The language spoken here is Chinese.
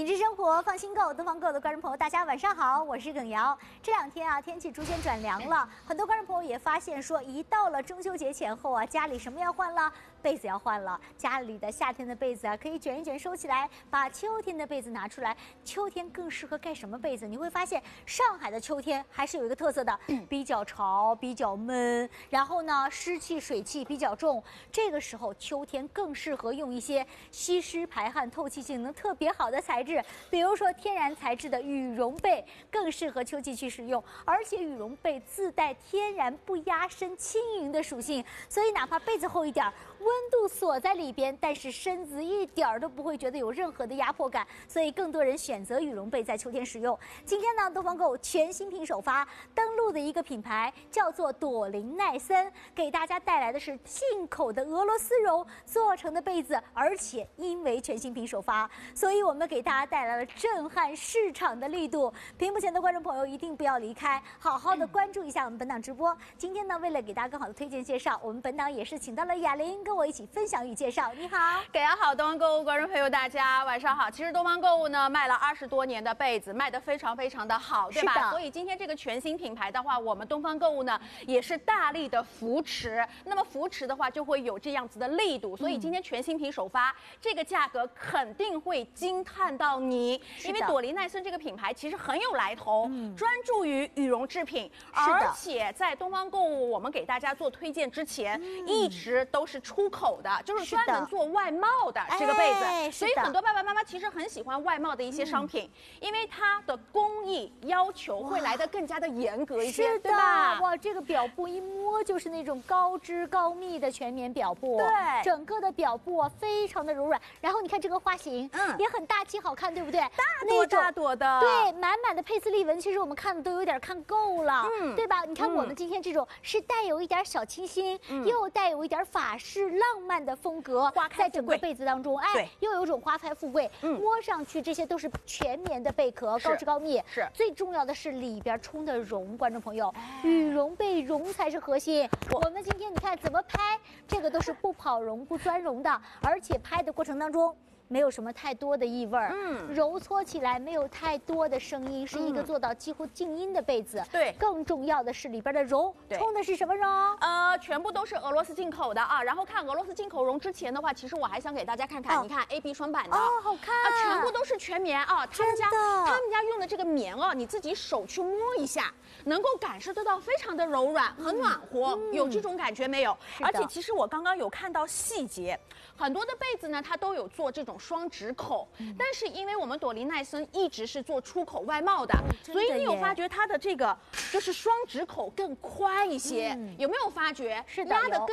致生活放心购，东方购的观众朋友，大家晚上好，我是耿瑶。这两天啊，天气逐渐转凉了，很多观众朋友也发现说，一到了中秋节前后啊，家里什么要换了？被子要换了。家里的夏天的被子啊，可以卷一卷收起来，把秋天的被子拿出来。秋天更适合盖什么被子？你会发现，上海的秋天还是有一个特色的，比较潮，比较闷，然后呢，湿气水气比较重。这个时候，秋天更适合用一些吸湿排汗、透气性能特别好的材质，比如说天然材质的羽绒被，更适合秋季去使用。而且羽绒被自带天然不压身、轻盈的属性，所以哪怕被子厚一点，温度锁在里边，但是身子一点都不会觉得有任何的压迫感。所以更多人选择羽绒被在秋天使用。今天呢，东方购全新品首发登陆的一个品牌叫做朵琳奈森，给大家带来的是进口的俄罗斯绒做成的被子，而且因为全新品首发，所以我们给大家带来了震撼市场的力度。屏幕前的观众朋友一定不要离开，好好的关注一下我们本档直播。今天呢，为了给大家更好的推荐介绍，我们本档也是请到了雅玲跟我一起分享与介绍。你好， 大家好，东方购物观众朋友，大家晚上好。其实东方购物呢，卖了20多年的被子，卖得非常的好，对吧？所以今天这个全新品牌的话，我们东方购物呢也是大力的扶持。那么扶持的话，就会有这样子的力度。所以今天全新品首发，这个价格肯定会惊叹到你。因为朵琳奈森这个品牌其实很有来头，专注于羽绒制品，而且在东方购物我们给大家做推荐之前，一直都是出口的，就是专门做外贸的这个被子。所以很多爸爸妈妈其实很喜欢外贸的一些商品，因为它的工艺要求会来得更加的严格一些，对吧？ 哇，这个表布一摸就是那种高织高密的全棉表布， 对， 整个的表布啊非常的柔软。然后你看这个花型，也很大气好看，对不对？ 大朵的， 对，满满的佩斯利纹，其实我们看的都有点看够了，对吧？你看我们今天这种是带有一点小清新，又带有一点法式浪漫的风格，在整个被子当中，哎，又有种花开富贵，摸上去这些都是全棉的贝壳，高织高密。是，最重要的是里边充的绒，观众朋友，羽绒被绒才是核心。我们今天你看怎么拍，这个都是不跑绒、不钻绒的，而且拍的过程当中没有什么太多的异味，揉搓起来没有太多的声音，是一个做到几乎静音的被子。对，更重要的是里边的绒充的是什么绒？ 全部都是俄罗斯进口的啊。然后看俄罗斯进口绒之前的话，其实我还想给大家看看，你看 AB 双版的好看啊， 全部都是全棉啊。他们家用的这个棉哦，你自己手去摸一下，能够感受得到非常的柔软，很暖和，有这种感觉没有？而且其实我刚刚有看到细节，很多的被子呢，它都有做这种双指口，但是因为我们朵琳奈森一直是做出口外贸的，所以你有发觉它的这个就是双指口更宽一些，有没有发觉？是的，拉得更